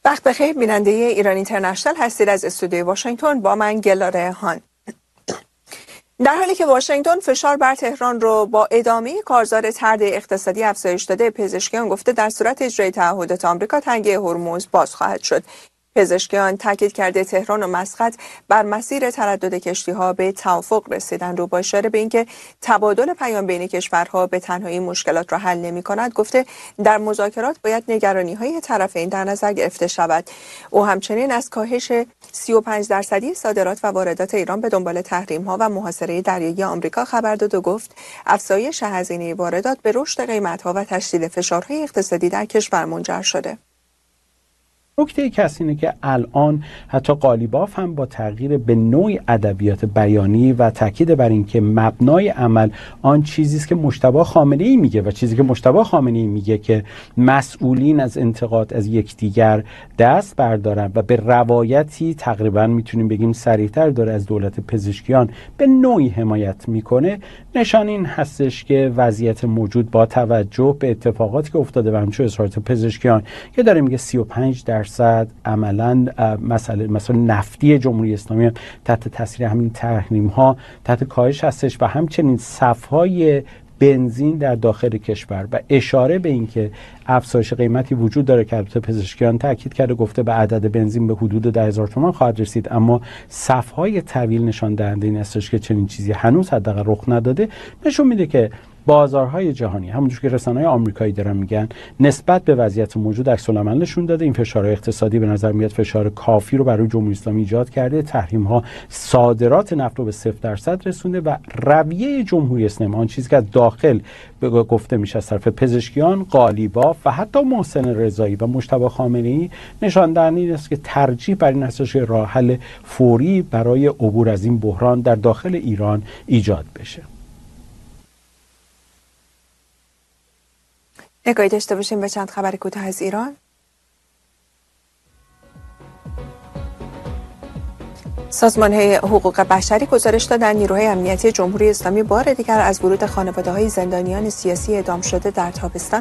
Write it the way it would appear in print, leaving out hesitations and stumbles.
وقت بخیر بیننده ایران اینترنشنال هستید. از استودیوی واشنگتن با من گلاره هان. در حالی که واشنگتن فشار بر تهران رو با ادامه کارزار طرد اقتصادی افزایش داده، پزشکیان گفته در صورت اجرای تعهدات آمریکا تنگه هرمز باز خواهد شد. پزشکیان تاکید کرده تهران و مسقط بر مسیر تردد کشتی‌ها به توافق رسیدند و با اشاره به اینکه تبادل پیام بین کشورها به تنهایی مشکلات را حل نمی‌کند، گفته در مذاکرات باید نگرانی‌های طرفین در نظر گرفته شود. او همچنین از کاهش 35% صادرات و واردات ایران به دنبال تحریم‌ها و محاصره دریایی آمریکا خبر داد و گفت افزایش هزینه واردات به رشد قیمت‌ها و تشدید فشارهای اقتصادی در کشور منجر شده. نکته کسی اینه که الان حتی قالیباف هم با تغییر به نوع ادبیات بیانی و تاکید بر این که مبنای عمل آن چیزی است که مجتبی خامنه‌ای میگه و چیزی که مجتبی خامنه‌ای میگه که مسئولین از انتقاد از یکدیگر دست بردارن و به روایتی تقریبا میتونیم بگیم صریح‌تر داره از دولت پزشکیان به نوعی حمایت میکنه، نشان این هستش که وضعیت موجود با توجه به اتفاقاتی که افتاده و همچنین اظهارات پزشکیان که داره میگه 35% عملاً مثلا نفتی جمهوری اسلامی تحت تاثیر همین تحریم ها تحت کاهش هستش و همچنین صفهای بنزین در داخل کشور و اشاره به این که افزایش قیمتی وجود داره که البته پزشکیان تاکید کرده، گفته به عدد بنزین به حدود 10,000 تومان خواهد رسید، اما صفهای طویل نشان دهنده این هستش که چنین چیزی هنوز حداقل رخ نداده. نشون میده که بازارهای جهانی همونجور که رسانه‌های آمریکایی دارن میگن نسبت به وضعیت موجود عکس‌العمل نشون داده. این فشارهای اقتصادی به نظر میاد فشار کافی رو برای جمهوری اسلامی ایجاد کرده. تحریم‌ها صادرات نفت رو به 0% رسونده و رویه جمهوری اسلامی، آن چیزی که از داخل گفته میشه از طرف پزشکیان، قالیباف و حتی محسن رضایی و مجتبی خامنه‌ای، نشان دهنده این است که ترجیح بر این است که راه حل فوری برای عبور از این بحران در داخل ایران ایجاد بشه. نگاهی داشته باشیم به چند خبر کوتاه از ایران. سازمان‌های حقوق بشری گزارش دادند نیروهای امنیتی جمهوری اسلامی بار دیگر از ورود خانواده‌های زندانیان سیاسی اعدام شده در تابستان